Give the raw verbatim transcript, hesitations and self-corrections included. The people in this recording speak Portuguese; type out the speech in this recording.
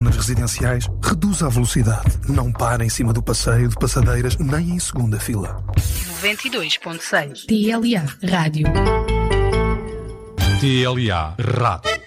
zonas residenciais, reduza a velocidade. Não pare em cima do passeio de passadeiras nem em segunda fila. noventa e dois ponto seis T L A Rádio. T L A Rádio.